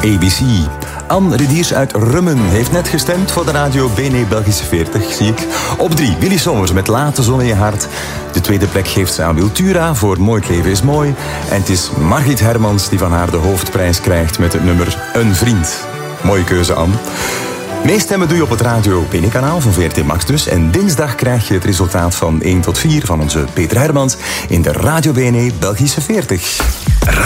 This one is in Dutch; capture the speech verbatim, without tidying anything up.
A B C. Anne Ridiers uit Rummen heeft net gestemd voor de Radio B N E Belgische veertig, zie ik. Op drie, Willy Sommers met Laat de zon in je hart. De tweede plek geeft ze aan Wiltura voor Mooi het leven is mooi. En het is Margriet Hermans die van haar de hoofdprijs krijgt met het nummer Een vriend. Mooie keuze, Anne. Meestemmen doe je op het Radio B N E-kanaal van V R T Max dus. En dinsdag krijg je het resultaat van één tot vier van onze Peter Hermans in de Radio B N E Belgische veertig.